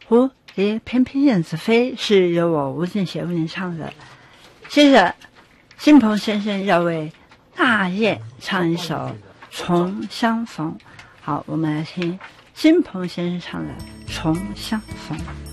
蝴蝶翩翩燕子飞是由我吴俊贤为您唱的。接着新鹏先生要为大雁唱一首《重相逢》。好，我们来听新鹏先生唱的《重相逢》。